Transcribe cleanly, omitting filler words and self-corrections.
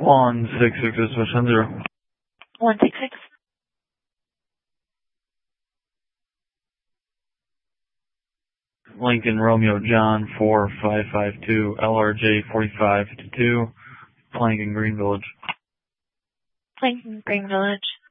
166 is Mission 0. 166. Lincoln Romeo John 4552 LRJ 45 to 2. Planking Green Village. Planking Green Village.